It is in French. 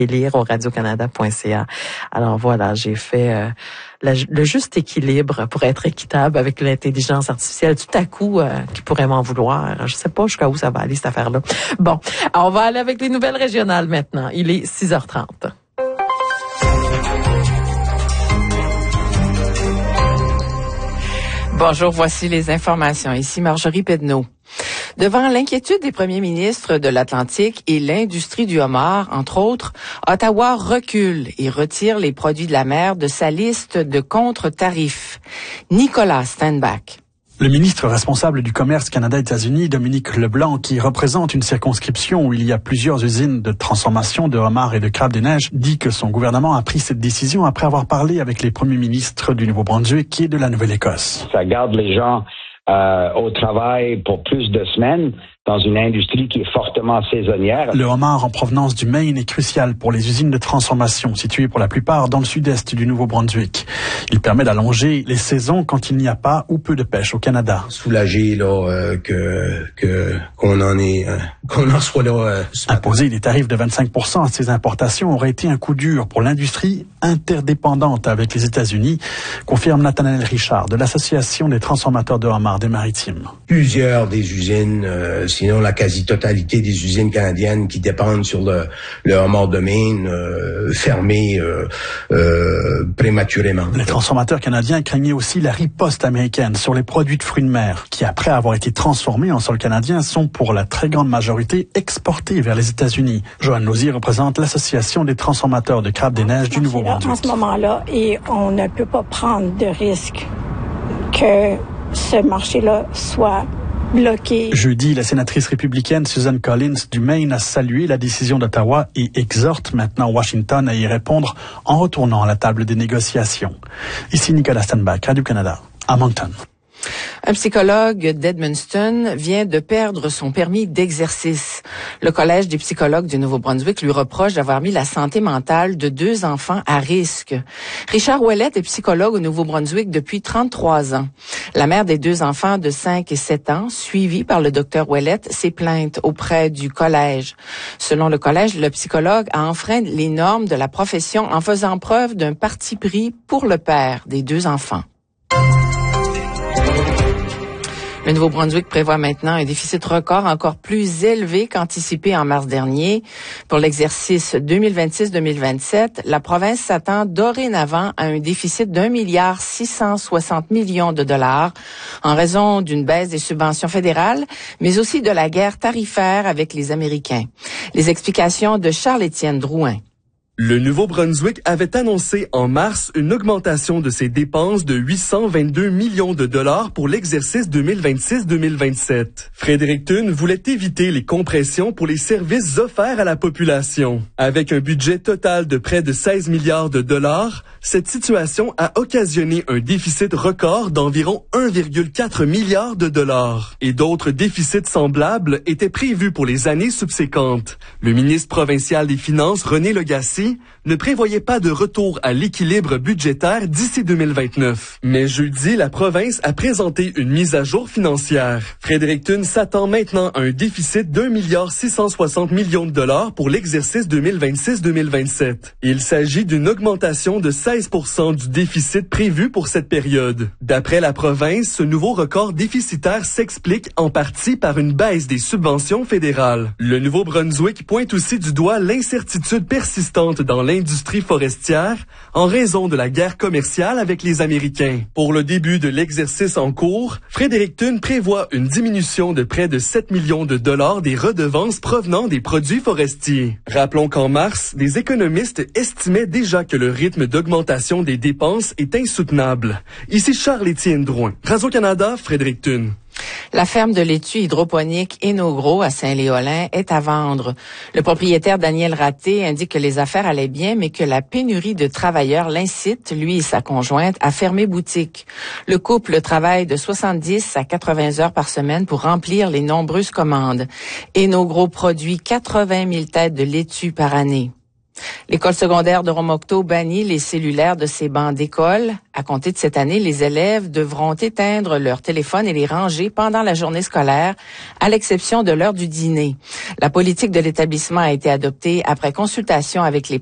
lire au radiocanada.ca. Alors voilà, j'ai fait le juste équilibre pour être équitable avec l'intelligence artificielle. Tout à coup, qui pourrait m'en vouloir. Je sais pas jusqu'à où ça va aller cette affaire-là. Bon, alors on va aller avec les nouvelles régionales maintenant. Il est 6h30. Bonjour, voici les informations. Ici Marjorie Pedneau. Devant l'inquiétude des premiers ministres de l'Atlantique et l'industrie du homard, entre autres, Ottawa recule et retire les produits de la mer de sa liste de contre-tarifs. Nicolas Steinbach. Le ministre responsable du commerce Canada-États-Unis, Dominique Leblanc, qui représente une circonscription où il y a plusieurs usines de transformation de homards et de crabes des neiges, dit que son gouvernement a pris cette décision après avoir parlé avec les premiers ministres du Nouveau-Brunswick et de la Nouvelle-Écosse. Ça garde les gens au travail pour plus de semaines dans une industrie qui est fortement saisonnière. Le homard en provenance du Maine est crucial pour les usines de transformation situées pour la plupart dans le sud-est du Nouveau-Brunswick. Il permet d'allonger les saisons quand il n'y a pas ou peu de pêche au Canada. Soulagé là qu'on en soit là. Imposer des tarifs de 25% à ces importations aurait été un coup dur pour l'industrie interdépendante avec les États-Unis, confirme Nathanaël Richard de l'Association des transformateurs de homards des Maritimes. Plusieurs des usines, sinon la quasi-totalité des usines canadiennes qui dépendent sur le homard de Maine, fermées prématurément. Les transformateurs canadiens craignaient aussi la riposte américaine sur les produits de fruits de mer, qui après avoir été transformés en sol canadien sont pour la très grande majorité exportés vers les États-Unis. Joanne Lausier représente l'Association des transformateurs de crabes des neiges du Nouveau-Brunswick. En ce moment-là, et on ne peut pas prendre de risque que ce marché-là soit bloqué. Jeudi, la sénatrice républicaine Susan Collins du Maine a salué la décision d'Ottawa et exhorte maintenant Washington à y répondre en retournant à la table des négociations. Ici Nicolas Steinbach, Radio-Canada, à Moncton. Un psychologue d'Edmundston vient de perdre son permis d'exercice. Le Collège des psychologues du Nouveau-Brunswick lui reproche d'avoir mis la santé mentale de 2 enfants à risque. Richard Ouellette est psychologue au Nouveau-Brunswick depuis 33 ans. La mère des 2 enfants de 5 et 7 ans, suivie par le docteur Ouellette, s'est plainte auprès du collège. Selon le collège, le psychologue a enfreint les normes de la profession en faisant preuve d'un parti pris pour le père des 2 enfants. Le Nouveau-Brunswick prévoit maintenant un déficit record encore plus élevé qu'anticipé en mars dernier. Pour l'exercice 2026-2027, la province s'attend dorénavant à un déficit d'1,660 milliard de dollars en raison d'une baisse des subventions fédérales, mais aussi de la guerre tarifaire avec les Américains. Les explications de Charles-Étienne Drouin. Le Nouveau-Brunswick avait annoncé en mars une augmentation de ses dépenses de 822 millions de dollars pour l'exercice 2026-2027. Fredericton voulait éviter les compressions pour les services offerts à la population. Avec un budget total de près de 16 milliards de dollars, cette situation a occasionné un déficit record d'environ 1,4 milliard de dollars. Et d'autres déficits semblables étaient prévus pour les années subséquentes. Le ministre provincial des Finances, René Legacy, ne prévoyait pas de retour à l'équilibre budgétaire d'ici 2029. Mais jeudi, la province a présenté une mise à jour financière. Fredericton s'attend maintenant à un déficit d'1,660 milliard de dollars pour l'exercice 2026-2027. Il s'agit d'une augmentation de 16% du déficit prévu pour cette période. D'après la province, ce nouveau record déficitaire s'explique en partie par une baisse des subventions fédérales. Le Nouveau-Brunswick pointe aussi du doigt l'incertitude persistante dans l'industrie forestière en raison de la guerre commerciale avec les Américains. Pour le début de l'exercice en cours, Fredericton prévoit une diminution de près de 7 millions de dollars des redevances provenant des produits forestiers. Rappelons qu'en mars, des économistes estimaient déjà que le rythme d'augmentation des dépenses est insoutenable. Ici Charles-Étienne Drouin, Radio-Canada, Fredericton. La ferme de laitue hydroponique Enogro à Saint-Léolin est à vendre. Le propriétaire Daniel Raté indique que les affaires allaient bien, mais que la pénurie de travailleurs l'incite, lui et sa conjointe, à fermer boutique. Le couple travaille de 70 à 80 heures par semaine pour remplir les nombreuses commandes. Enogro produit 80 000 têtes de laitue par année. L'école secondaire de Romocto bannit les cellulaires de ses bancs d'école. À compter de cette année, les élèves devront éteindre leur téléphone et les ranger pendant la journée scolaire, à l'exception de l'heure du dîner. La politique de l'établissement a été adoptée après consultation avec les